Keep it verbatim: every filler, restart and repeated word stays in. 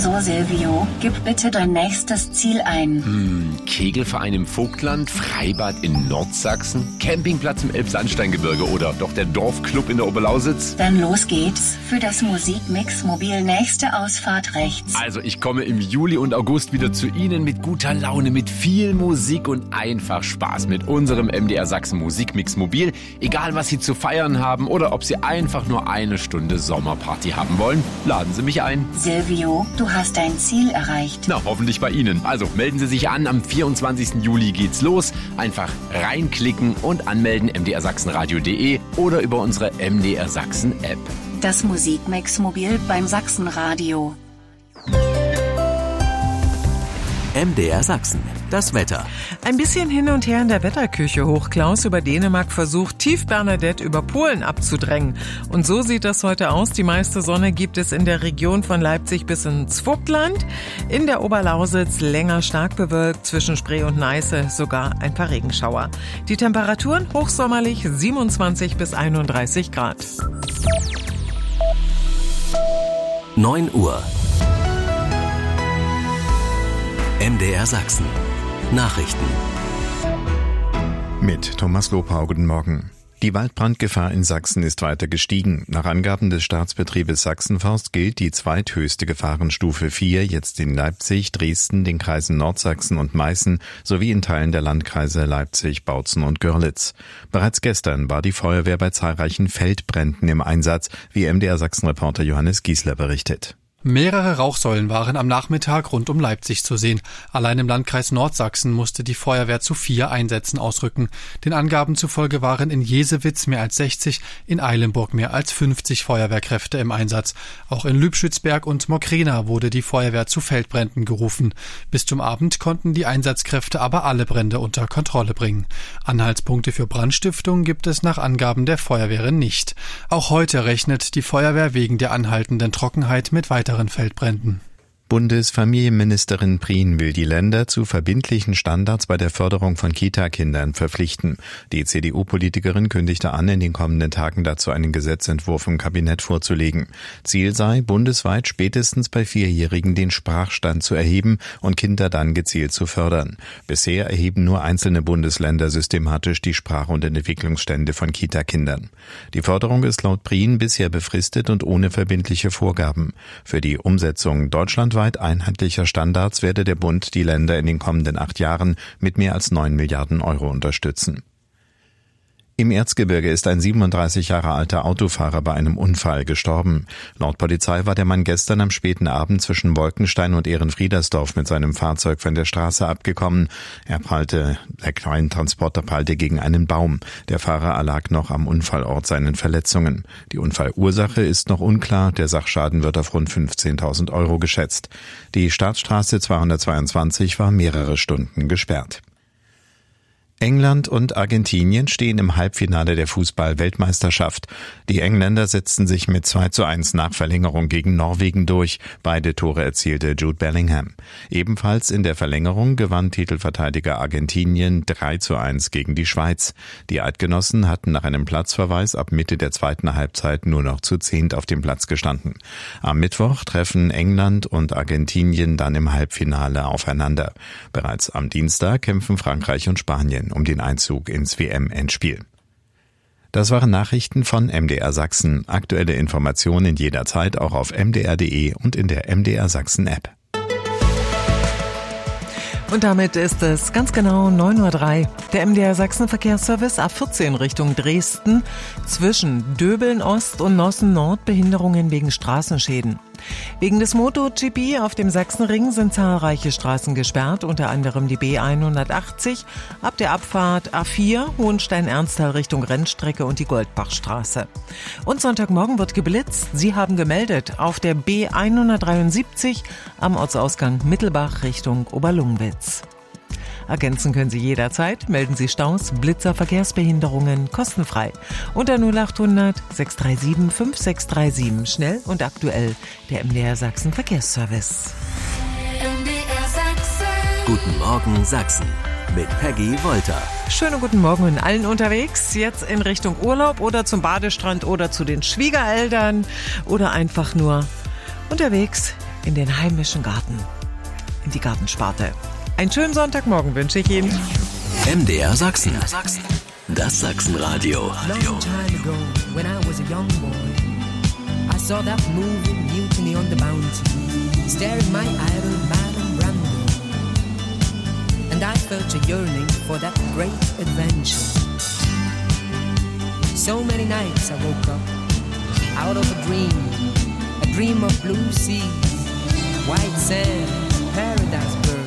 So, Silvio, gib bitte dein nächstes Ziel ein. Hm, Kegelverein im Vogtland, Freibad in Nordsachsen, Campingplatz im Elbsandsteingebirge oder doch der Dorfclub in der Oberlausitz? Dann los geht's für das Musikmix Mobil nächste Ausfahrt rechts. Also ich komme im Juli und August wieder zu Ihnen mit guter Laune, mit viel Musik und einfach Spaß mit unserem M D R Sachsen Musikmix Mobil. Egal was Sie zu feiern haben oder ob Sie einfach nur eine Stunde Sommerparty haben wollen, laden Sie mich ein. Silvio, du hast dein Ziel erreicht. Na, hoffentlich bei Ihnen. Also melden Sie sich an, am vierundzwanzigsten Juli geht's los. Einfach reinklicken und anmelden m d r sachsenradio punkt de oder über unsere M D R Sachsen App. Das Musikmix Mobil beim Sachsenradio. M D R Sachsen, das Wetter. Ein bisschen hin und her in der Wetterküche. Hochklaus über Dänemark versucht, Tief Bernadette über Polen abzudrängen. Und so sieht das heute aus. Die meiste Sonne gibt es in der Region von Leipzig bis ins Vogtland. In der Oberlausitz länger stark bewölkt, zwischen Spree und Neiße sogar ein paar Regenschauer. Die Temperaturen hochsommerlich siebenundzwanzig bis einunddreißig Grad. neun Uhr. M D R Sachsen. Nachrichten. Mit Thomas Lopau, guten Morgen. Die Waldbrandgefahr in Sachsen ist weiter gestiegen. Nach Angaben des Staatsbetriebes Sachsenforst gilt die zweithöchste Gefahrenstufe vier jetzt in Leipzig, Dresden, den Kreisen Nordsachsen und Meißen sowie in Teilen der Landkreise Leipzig, Bautzen und Görlitz. Bereits gestern war die Feuerwehr bei zahlreichen Feldbränden im Einsatz, wie M D R Sachsen-Reporter Johannes Giesler berichtet. Mehrere Rauchsäulen waren am Nachmittag rund um Leipzig zu sehen. Allein im Landkreis Nordsachsen musste die Feuerwehr zu vier Einsätzen ausrücken. Den Angaben zufolge waren in Jesewitz mehr als sechzig, in Eilenburg mehr als fünfzig Feuerwehrkräfte im Einsatz. Auch in Lübschützberg und Mokrena wurde die Feuerwehr zu Feldbränden gerufen. Bis zum Abend konnten die Einsatzkräfte aber alle Brände unter Kontrolle bringen. Anhaltspunkte für Brandstiftung gibt es nach Angaben der Feuerwehren nicht. Auch heute rechnet die Feuerwehr wegen der anhaltenden Trockenheit mit weiteren Feldbränden. Bundesfamilienministerin Prien will die Länder zu verbindlichen Standards bei der Förderung von Kita-Kindern verpflichten. Die C D U-Politikerin kündigte an, in den kommenden Tagen dazu einen Gesetzentwurf im Kabinett vorzulegen. Ziel sei, bundesweit spätestens bei Vierjährigen den Sprachstand zu erheben und Kinder dann gezielt zu fördern. Bisher erheben nur einzelne Bundesländer systematisch die Sprach- und Entwicklungsstände von Kita-Kindern. Die Förderung ist laut Prien bisher befristet und ohne verbindliche Vorgaben. Für die Umsetzung deutschlandweit einheitlicher Standards werde der Bund die Länder in den kommenden acht Jahren mit mehr als neun Milliarden Euro unterstützen. Im Erzgebirge ist ein siebenunddreißig Jahre alter Autofahrer bei einem Unfall gestorben. Laut Polizei war der Mann gestern am späten Abend zwischen Wolkenstein und Ehrenfriedersdorf mit seinem Fahrzeug von der Straße abgekommen. Er prallte, der Kleintransporter prallte gegen einen Baum. Der Fahrer erlag noch am Unfallort seinen Verletzungen. Die Unfallursache ist noch unklar. Der Sachschaden wird auf rund fünfzehntausend Euro geschätzt. Die Staatsstraße zweihundertzweiundzwanzig war mehrere Stunden gesperrt. England und Argentinien stehen im Halbfinale der Fußball-Weltmeisterschaft. Die Engländer setzten sich mit zwei zu eins nach Verlängerung gegen Norwegen durch. Beide Tore erzielte Jude Bellingham. Ebenfalls in der Verlängerung gewann Titelverteidiger Argentinien drei zu eins gegen die Schweiz. Die Eidgenossen hatten nach einem Platzverweis ab Mitte der zweiten Halbzeit nur noch zu zehnt auf dem Platz gestanden. Am Mittwoch treffen England und Argentinien dann im Halbfinale aufeinander. Bereits am Dienstag kämpfen Frankreich und Spanien um den Einzug ins W M-Endspiel. Das waren Nachrichten von M D R Sachsen. Aktuelle Informationen jederzeit auch auf m d r punkt de und in der M D R Sachsen App. Und damit ist es ganz genau neun Uhr drei. Der M D R Sachsen Verkehrsservice A vierzehn Richtung Dresden. Zwischen Döbeln Ost und Nossen Nord Behinderungen wegen Straßenschäden. Wegen des MotoGP auf dem Sachsenring sind zahlreiche Straßen gesperrt, unter anderem die B hundertachtzig, ab der Abfahrt A vier, Hohenstein-Ernsthal Richtung Rennstrecke und die Goldbachstraße. Und Sonntagmorgen wird geblitzt. Sie haben gemeldet auf der B hundertdreiundsiebzig am Ortsausgang Mittelbach Richtung Oberlungwitz. Ergänzen können Sie jederzeit. Melden Sie Staus, Blitzer, Verkehrsbehinderungen kostenfrei. Unter null achthundert sechs drei sieben fünf sechs drei sieben. Schnell und aktuell. Der M D R Sachsen Verkehrsservice. M D R Sachsen. Guten Morgen Sachsen. Mit Peggy Wolter. Schönen guten Morgen in allen unterwegs. Jetzt in Richtung Urlaub oder zum Badestrand oder zu den Schwiegereltern oder einfach nur unterwegs in den heimischen Garten, in die Gartensparte. Einen schönen Sonntagmorgen wünsche ich Ihnen. M D R Sachsen. Das Sachsenradio. Long time ago, when I was a young boy, I saw that movie Mutiny on the Bounty, staring my idol Marlon Brando, and I felt a yearning for that great adventure. So many nights I woke up out of a dream, a dream of blue seas, white sands, paradise birds.